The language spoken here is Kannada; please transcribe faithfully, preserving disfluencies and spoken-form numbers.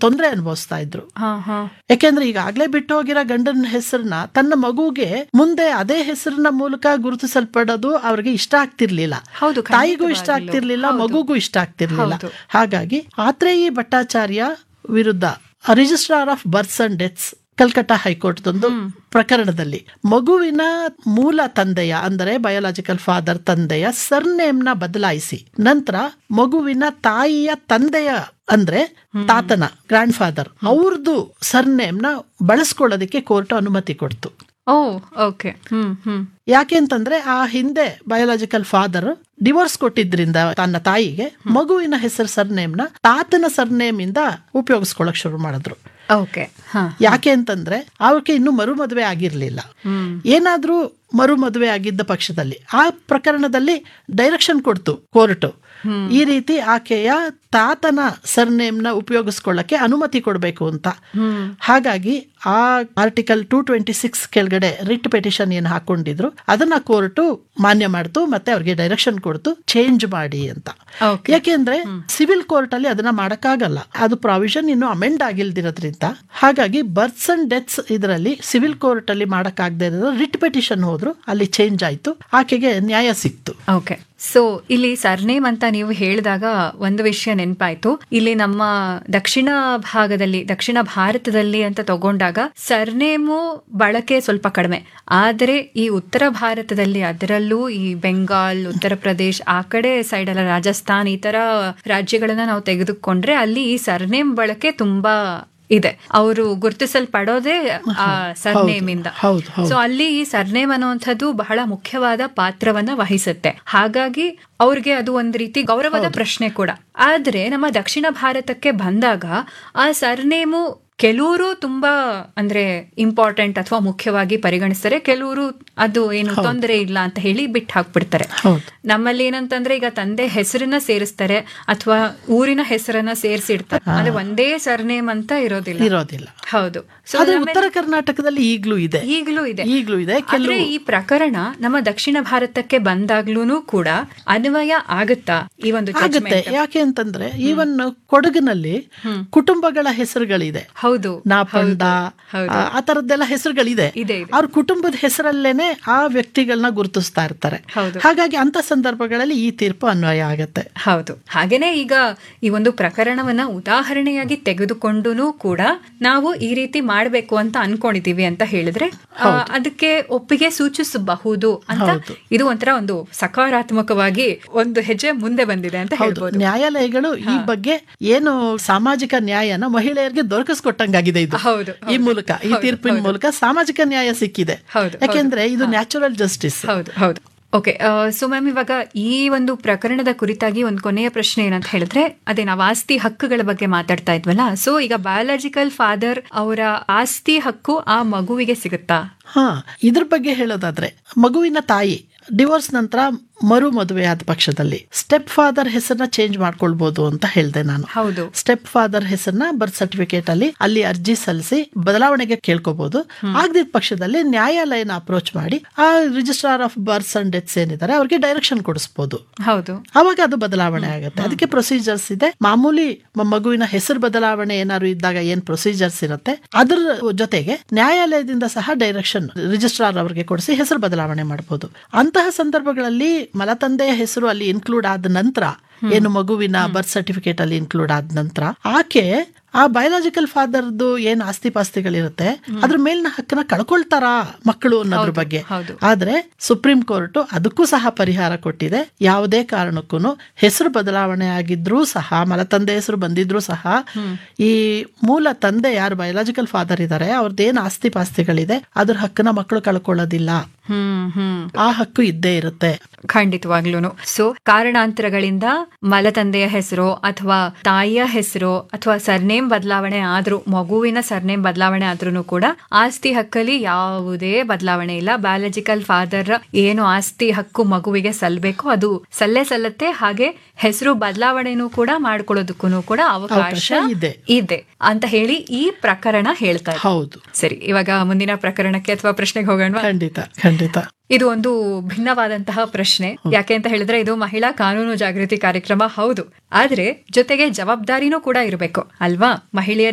ತೊಂದರೆ ಅನುಭವಿಸ್ತಾ ಇದ್ರು. ಹಾ ಹಾ ಯಾಕೆಂದ್ರೆ ಈಗಾಗ್ಲೇ ಬಿಟ್ಟು ಹೋಗಿರೋ ಗಂಡನ ಹೆಸರನ್ನ ತನ್ನ ಮಗುಗೆ ಮುಂದೆ ಅದೇ ಹೆಸರಿನ ಮೂಲಕ ಗುರುತಿಸಲ್ಪಡೋದು ಅವ್ರಿಗೆ ಇಷ್ಟ ಆಗ್ತಿರ್ಲಿಲ್ಲ. ಹೌದು, ತಾಯಿಗೂ ಇಷ್ಟ ಆಗ್ತಿರ್ಲಿಲ್ಲ, ಮಗುಗೂ ಇಷ್ಟ ಆಗ್ತಿರ್ಲಿಲ್ಲ. ಹಾಗಾಗಿ ಆತ್ರೇಯಿ ಭಟ್ಟಾಚಾರ್ಯ ವಿರುದ್ಧ registrar of berths and deaths Calcutta ಹೈಕೋರ್ಟ್ದೊಂದು ಪ್ರಕರಣದಲ್ಲಿ ಮಗುವಿನ ಮೂಲ ತಂದೆಯ ಅಂದರೆ ಬಯೋಲಾಜಿಕಲ್ ಫಾದರ್ ತಂದೆಯ ಸರ್ನೇಮ್ ನ ಬದಲಾಯಿಸಿ ನಂತರ ಮಗುವಿನ ತಾಯಿಯ ತಂದೆಯ ಅಂದ್ರೆ ತಾತನ ಗ್ರ್ಯಾಂಡ್ ಫಾದರ್ ಅವ್ರದ್ದು ಸರ್ನೇಮ್ ನ ಬಳಸ್ಕೊಳ್ಳೋದಕ್ಕೆ ಕೋರ್ಟ್ ಅನುಮತಿ ಕೊಡ್ತು. ಓ ಓಕೆ. ಹ್ಮ್ ಹ್ಮ್ ಯಾಕೆ ಅಂತಂದ್ರೆ ಆ ಹಿಂದೆ ಬಯೋಲಾಜಿಕಲ್ ಫಾದರ್ ಡಿವೋರ್ಸ್ ಕೊಟ್ಟಿದ್ರಿಂದ ತನ್ನ ತಾಯಿಗೆ ಮಗುವಿನ ಹೆಸರು ಸರ್ನೇಮ್ ನ ತಾತನ ಸರ್ನೇಮ್ ಇಂದ ಉಪಯೋಗಿಸ್ಕೊಳಕ್ ಶುರು ಮಾಡಿದ್ರು. ಯಾಕೆ ಅಂತಂದ್ರೆ ಅವಕ್ಕೆ ಇನ್ನು ಮರು ಮದುವೆ ಆಗಿರ್ಲಿಲ್ಲ. ಏನಾದ್ರೂ ಮರು ಮದುವೆ ಆಗಿದ್ದ ಪಕ್ಷದಲ್ಲಿ ಆ ಪ್ರಕರಣದಲ್ಲಿ ಡೈರೆಕ್ಷನ್ ಕೊಡ್ತು ಕೋರ್ಟ್, ಈ ರೀತಿ ಆಕೆಯ ತಾತನ ಸರ್ನೇಮ್ ನ ಉಪಯೋಗಿಸ್ಕೊಳ್ಳಕ್ಕೆ ಅನುಮತಿ ಕೊಡಬೇಕು ಅಂತ. ಹಾಗಾಗಿ ಆ ಆರ್ಟಿಕಲ್ ಟೂ ಟ್ವೆಂಟಿ ಸಿಕ್ಸ್ ಕೆಳಗಡೆ ರಿಟ್ ಪೆಟಿಷನ್ ಏನ್ ಹಾಕೊಂಡಿದ್ರು ಅದನ್ನ ಕೋರ್ಟ್ ಮಾನ್ಯ ಮಾಡ್ತು, ಮತ್ತೆ ಅವ್ರಿಗೆ ಡೈರೆಕ್ಷನ್ ಕೊಡ್ತು ಚೇಂಜ್ ಮಾಡಿ ಅಂತ. ಯಾಕೆಂದ್ರೆ ಸಿವಿಲ್ ಕೋರ್ಟ್ ಅಲ್ಲಿ ಅದನ್ನ ಮಾಡಕ್ಕಾಗಲ್ಲ, ಅದು ಪ್ರಾವಿಷನ್ ಇನ್ನು ಅಮೆಂಡ್ ಆಗಿಲ್ದಿರೋದ್ರಿಂದ. ಹಾಗಾಗಿ ಬರ್ತ್ಸ್ ಅಂಡ್ ಡೆತ್ಸ್ ಇದರಲ್ಲಿ ಸಿವಿಲ್ ಕೋರ್ಟ್ ಅಲ್ಲಿ ಮಾಡಕ್ಕಾಗದೇ ಇರೋದು ರಿಟ್ ಪೆಟಿಷನ್ ಹೋದ್ರು, ಅಲ್ಲಿ ಚೇಂಜ್ ಆಯ್ತು, ಆಕೆಗೆ ನ್ಯಾಯ ಸಿಕ್ತು. ಓಕೆ. ಸೊ ಇಲ್ಲಿ ಸರ್ನೇಮ್ ಅಂತ ನೀವು ಹೇಳಿದಾಗ ಒಂದು ವಿಷಯ ನೆನಪಾಯ್ತು. ಇಲ್ಲಿ ನಮ್ಮ ದಕ್ಷಿಣ ಭಾಗದಲ್ಲಿ ದಕ್ಷಿಣ ಭಾರತದಲ್ಲಿ ಅಂತ ತಗೊಂಡಾಗ ಸರ್ನೇಮು ಬಳಕೆ ಸ್ವಲ್ಪ ಕಡಿಮೆ, ಆದರೆ ಈ ಉತ್ತರ ಭಾರತದಲ್ಲಿ ಅದರಲ್ಲೂ ಈ ಬೆಂಗಾಲ್, ಉತ್ತರ ಪ್ರದೇಶ್ ಆ ಕಡೆ ಸೈಡ್ ಎಲ್ಲ ರಾಜಸ್ಥಾನ್ ಈ ತರ ರಾಜ್ಯಗಳನ್ನ ನಾವು ತೆಗೆದುಕೊಂಡ್ರೆ ಅಲ್ಲಿ ಈ ಸರ್ನೇಮ್ ಬಳಕೆ ತುಂಬಾ ಇದೆ. ಅವರು ಗುರುತಿಸಲ್ಪಡೋದೇ ಆ ಸರ್ನೇಮ್ ಇಂದ. ಸೊ ಅಲ್ಲಿ ಈ ಸರ್ನೇಮ್ ಅನ್ನುವಂಥದ್ದು ಬಹಳ ಮುಖ್ಯವಾದ ಪಾತ್ರವನ್ನ ವಹಿಸುತ್ತೆ. ಹಾಗಾಗಿ ಅವ್ರಿಗೆ ಅದು ಒಂದ್ ರೀತಿ ಗೌರವದ ಪ್ರಶ್ನೆ ಕೂಡ. ಆದ್ರೆ ನಮ್ಮ ದಕ್ಷಿಣ ಭಾರತಕ್ಕೆ ಬಂದಾಗ ಆ ಸರ್ನೇಮು ಕೆಲವರು ತುಂಬಾ ಅಂದ್ರೆ ಇಂಪಾರ್ಟೆಂಟ್ ಅಥವಾ ಮುಖ್ಯವಾಗಿ ಪರಿಗಣಿಸ್ತಾರೆ, ಕೆಲವರು ಅದು ಏನು ತೊಂದರೆ ಇಲ್ಲ ಅಂತ ಹೇಳಿ ಬಿಟ್ಟು ಹಾಕ್ಬಿಡ್ತಾರೆ. ನಮ್ಮಲ್ಲಿ ಏನಂತಂದ್ರೆ ಈಗ ತಂದೆ ಹೆಸರನ್ನ ಸೇರಿಸ್ತಾರೆ ಅಥವಾ ಊರಿನ ಹೆಸರನ್ನ ಸೇರಿಸಿಡ್ತಾರೆ, ಅಂದ್ರೆ ಒಂದೇ ಸರ್ನೇಮ್ ಅಂತ ಇರೋದಿಲ್ಲ ಇರೋದಿಲ್ಲ ಹೌದು. ಸೊ ಉತ್ತರ ಕರ್ನಾಟಕದಲ್ಲಿ ಈಗ್ಲೂ ಇದೆ ಈಗಲೂ ಇದೆ ಈಗಲೂ ಇದೆ ಆದ್ರೆ ಈ ಪ್ರಕರಣ ನಮ್ಮ ದಕ್ಷಿಣ ಭಾರತಕ್ಕೆ ಬಂದಾಗ್ಲೂ ಕೂಡ ಅನ್ವಯ ಆಗುತ್ತಾ ಈ ಒಂದು ಆಗುತ್ತೆ. ಯಾಕೆ ಅಂತಂದ್ರೆ ಈವನ್ ಕೊಡಗಿನಲ್ಲಿ ಕುಟುಂಬಗಳ ಹೆಸರುಗಳಿದೆ, ಹೌದು, ನಾಪಂಡ ಆ ತರದ್ದೆಲ್ಲ ಹೆಸರುಗಳಿದೆ. ಅವ್ರ ಕುಟುಂಬದ ಹೆಸರಲ್ಲೇನೆ ಆ ವ್ಯಕ್ತಿಗಳನ್ನ ಗುರುತಿಸ್ತಾ ಇರ್ತಾರೆ. ಹಾಗಾಗಿ ಅಂತ ಸಂದರ್ಭಗಳಲ್ಲಿ ಈ ತೀರ್ಪು ಅನ್ವಯ ಆಗತ್ತೆ. ಹೌದು. ಹಾಗೇನೆ ಈಗ ಈ ಒಂದು ಪ್ರಕರಣವನ್ನ ಉದಾಹರಣೆಯಾಗಿ ತೆಗೆದುಕೊಂಡು ಕೂಡ ನಾವು ಈ ರೀತಿ ಮಾಡ್ಬೇಕು ಅಂತ ಅನ್ಕೊಂಡಿದೀವಿ ಅಂತ ಹೇಳಿದ್ರೆ ಅದಕ್ಕೆ ಒಪ್ಪಿಗೆ ಸೂಚಿಸಬಹುದು ಅಂತ ಇದು ಒಂಥರ ಒಂದು ಸಕಾರಾತ್ಮಕವಾಗಿ ಒಂದು ಹೆಜ್ಜೆ ಮುಂದೆ ಬಂದಿದೆ ಅಂತ ಹೇಳ್ಬೋದು. ನ್ಯಾಯಾಲಯಗಳು ಈ ಬಗ್ಗೆ ಏನು ಸಾಮಾಜಿಕ ನ್ಯಾಯನ ಮಹಿಳೆಯರಿಗೆ ದೊರಕಿಸ್ಕೊಟ್ಟಂಗಾಗಿದೆ ಇದು. ಈ ಮೂಲಕ ಈ ತೀರ್ಪಿನ ಮೂಲಕ ಸಾಮಾಜಿಕ ನ್ಯಾಯ ಸಿಕ್ಕಿದೆ. ಯಾಕೆಂದ್ರೆ ಇದು ನ್ಯಾಚುರಲ್ ಜಸ್ಟಿಸ್. ಹೌದು ಹೌದು. ಓಕೆ. ಸೊ ಮ್ಯಾಮ್, ಇವಾಗ ಈ ಒಂದು ಪ್ರಕರಣದ ಕುರಿತಾಗಿ ಒಂದು ಕೊನೆಯ ಪ್ರಶ್ನೆ ಏನಂತ ಹೇಳಿದ್ರೆ ಅದೇ ನಾವು ಆಸ್ತಿ ಹಕ್ಕುಗಳ ಬಗ್ಗೆ ಮಾತಾಡ್ತಾ ಇದ್ವಲ್ಲ. ಸೊ ಈಗ ಬಯಾಲಜಿಕಲ್ ಫಾದರ್ ಅವರ ಆಸ್ತಿ ಹಕ್ಕು ಆ ಮಗುವಿಗೆ ಸಿಗುತ್ತಾ? ಹಾ, ಇದ್ರ ಬಗ್ಗೆ ಹೇಳೋದಾದ್ರೆ ಮಗುವಿನ ತಾಯಿ ಡಿವೋರ್ಸ್ ನಂತರ ಮರು ಮದುವೆ ಆದ ಪಕ್ಷದಲ್ಲಿ ಸ್ಟೆಪ್ ಫಾದರ್ ಹೆಸರನ್ನ ಚೇಂಜ್ ಮಾಡ್ಕೊಳ್ಬಹುದು ಅಂತ ಹೇಳ್ದೆ ನಾನು. ಹೌದು. ಸ್ಟೆಪ್ ಫಾದರ್ ಹೆಸರನ್ನ ಬರ್ತ್ ಸರ್ಟಿಫಿಕೇಟ್ ಅಲ್ಲಿ ಅಲ್ಲಿ ಅರ್ಜಿ ಸಲ್ಲಿಸಿ ಬದಲಾವಣೆಗೆ ಕೇಳ್ಕೋಬಹುದು. ಆಗದಿದ್ದ ಪಕ್ಷದಲ್ಲಿ ನ್ಯಾಯಾಲಯನ ಅಪ್ರೋಚ್ ಮಾಡಿ ಆ registrar of berths and deaths ಏನಿದ್ದಾರೆ ಅವ್ರಿಗೆ ಡೈರೆಕ್ಷನ್ ಕೊಡಿಸಬಹುದು. ಹೌದು. ಅವಾಗ ಅದು ಬದಲಾವಣೆ ಆಗುತ್ತೆ. ಅದಕ್ಕೆ ಪ್ರೊಸೀಜರ್ಸ್ ಇದೆ. ಮಾಮೂಲಿ ಮಗುವಿನ ಹೆಸರು ಬದಲಾವಣೆ ಏನಾದ್ರು ಇದ್ದಾಗ ಏನ್ ಪ್ರೊಸೀಜರ್ಸ್ ಇರುತ್ತೆ ಅದ್ರ ಜೊತೆಗೆ ನ್ಯಾಯಾಲಯದಿಂದ ಸಹ ಡೈರೆಕ್ಷನ್ ರಿಜಿಸ್ಟ್ರಾರ್ ಅವರಿಗೆ ಕೊಡಿಸಿ ಹೆಸರು ಬದಲಾವಣೆ ಮಾಡಬಹುದು. ಅಂತಹ ಸಂದರ್ಭಗಳಲ್ಲಿ ಮಲತಂದೆಯ ಹೆಸರು ಅಲ್ಲಿ ಇನ್ಕ್ಲೂಡ್ ಆದ ನಂತರ, ಏನು ಮಗುವಿನ ಬರ್ತ್ ಸರ್ಟಿಫಿಕೇಟ್ ಅಲ್ಲಿ ಇನ್ಕ್ಲೂಡ್ ಆದ ನಂತರ ಆಕೆ ಆ ಬಯೋಲಾಜಿಕಲ್ ಫಾದರ್ದು ಏನ್ ಆಸ್ತಿ ಪಾಸ್ತಿಗಳಿರುತ್ತೆ ಅದ್ರ ಮೇಲಿನ ಹಕ್ಕನ್ನ ಕಳ್ಕೊಳ್ತಾರಾ ಮಕ್ಕಳು ಅನ್ನೋದ್ರ ಬಗ್ಗೆ. ಆದ್ರೆ ಸುಪ್ರೀಂ ಕೋರ್ಟ್ ಅದಕ್ಕೂ ಸಹ ಪರಿಹಾರ ಕೊಟ್ಟಿದೆ. ಯಾವುದೇ ಕಾರಣಕ್ಕೂ ಹೆಸರು ಬದಲಾವಣೆ ಆಗಿದ್ರೂ ಸಹ, ಮಲತಂದೆ ಹೆಸರು ಬಂದಿದ್ರು ಸಹ, ಈ ಮೂಲ ತಂದೆ ಯಾರು ಬಯೋಲಾಜಿಕಲ್ ಫಾದರ್ ಇದಾರೆ ಅವ್ರದ್ದೇನ್ ಆಸ್ತಿ ಪಾಸ್ತಿಗಳಿದೆ ಅದ್ರ ಹಕ್ಕನ್ನ ಮಕ್ಕಳು ಕಳ್ಕೊಳ್ಳೋದಿಲ್ಲ. ಹ್ಮ್ ಹ್ಮ್ ಆ ಹಕ್ಕು ಇದ್ದೇ ಇರುತ್ತೆ. ಖಂಡಿತವಾಗ್ಲೂನು. ಸೊ ಕಾರಣಾಂತರಗಳಿಂದ ಮಲತಂದೆಯ ಹೆಸರು ಅಥವಾ ತಾಯಿಯ ಹೆಸರು ಅಥವಾ ಸರ್ನೇಮ್ ಬದಲಾವಣೆ ಆದ್ರೂ, ಮಗುವಿನ ಸರ್ನೇಮ್ ಬದಲಾವಣೆ ಆದ್ರೂ ಕೂಡ ಆಸ್ತಿ ಹಕ್ಕಲ್ಲಿ ಯಾವುದೇ ಬದಲಾವಣೆ ಇಲ್ಲ. ಬಯಾಲಜಿಕಲ್ ಫಾದರ್ ಏನು ಆಸ್ತಿ ಹಕ್ಕು ಮಗುವಿಗೆ ಸಲ್ಲಬೇಕು ಅದು ಸಲ್ಲೇ ಸಲ್ಲತ್ತೆ. ಹಾಗೆ ಹೆಸರು ಬದಲಾವಣೆನೂ ಕೂಡ ಮಾಡ್ಕೊಳ್ಳೋದಕ್ಕೂ ಕೂಡ ಅವಕಾಶ ಇದೆ ಅಂತ ಹೇಳಿ ಈ ಪ್ರಕರಣ ಹೇಳ್ತಾ ಇದೆ. ಹೌದು. ಸರಿ, ಇವಾಗ ಮುಂದಿನ ಪ್ರಕರಣಕ್ಕೆ ಅಥವಾ ಪ್ರಶ್ನೆಗೆ ಹೋಗೋಣ. ಖಂಡಿತ ಖಂಡಿತ. ಇದು ಒಂದು ಭಿನ್ನವಾದಂತಹ ಪ್ರಶ್ನೆ. ಯಾಕೆ ಅಂತ ಹೇಳಿದ್ರೆ ಇದು ಮಹಿಳಾ ಕಾನೂನು ಜಾಗೃತಿ ಕಾರ್ಯಕ್ರಮ ಹೌದು, ಆದ್ರೆ ಜೊತೆಗೆ ಜವಾಬ್ದಾರಿನೂ ಕೂಡ ಇರಬೇಕು ಅಲ್ವಾ? ಮಹಿಳೆಯರ